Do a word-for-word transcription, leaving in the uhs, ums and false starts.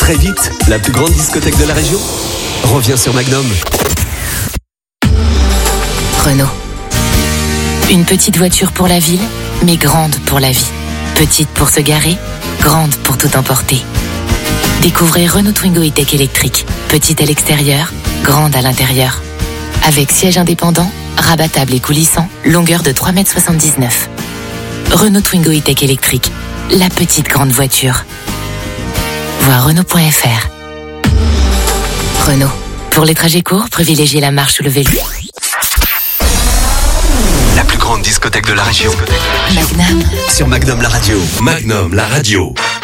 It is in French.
Très vite, la plus grande discothèque de la région revient sur Magnum. Renault. Une petite voiture pour la ville, mais grande pour la vie. Petite pour se garer, grande pour tout emporter. Découvrez Renault Twingo E-Tech électrique. Petite à l'extérieur, grande à l'intérieur. Avec siège indépendant, rabattable et coulissant, longueur de trois mètres soixante-dix-neuf. Renault Twingo E-Tech électrique. La petite grande voiture. Voir Renault point F R. Renault. Pour les trajets courts, privilégiez la marche ou le vélo. La plus grande discothèque de la région. Magnum. Sur Magnum la radio. Magnum la radio.